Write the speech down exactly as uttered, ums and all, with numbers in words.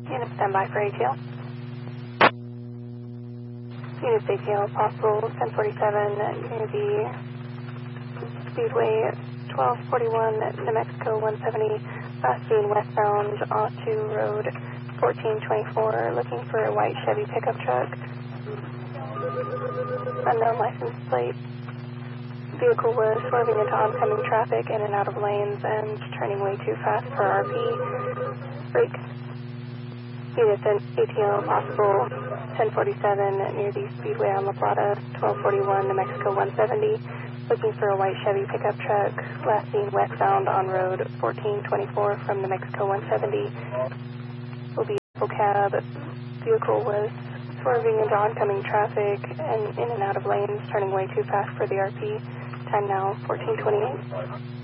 Unit standby for A T L. Unit A T L, possible ten forty-seven, Unity Speedway twelve forty-one, New Mexico one seventy, last seen westbound onto Road fourteen twenty-four, looking for a white Chevy pickup truck. Unknown license plate. Vehicle was swerving into oncoming traffic in and out of lanes and turning way too fast for R P. Brakes. Units in A T L possible ten forty-seven near the Speedway on La Plata, twelve forty-one, New Mexico one seventy, looking for a white Chevy pickup truck, last seen westbound on Road fourteen twenty-four from New Mexico one seventy. Will be a cab. Vehicle was swerving into oncoming traffic and in and out of lanes, turning way too fast for the R P. Time now, fourteen twenty-eight.